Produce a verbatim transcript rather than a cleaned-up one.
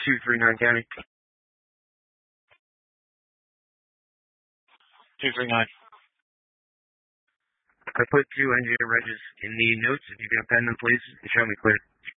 two three nine County. two three nine. I put two engine regs in the notes. If you can append them, please, and show me clear.